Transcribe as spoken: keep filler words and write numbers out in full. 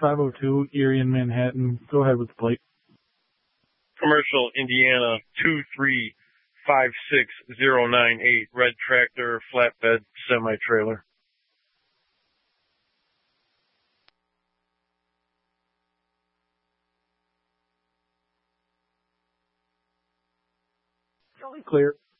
five oh two, Erie in Manhattan. Go ahead with the plate. Commercial, Indiana, two three five six zero nine eight, red tractor, flatbed, semi-trailer. Totally clear.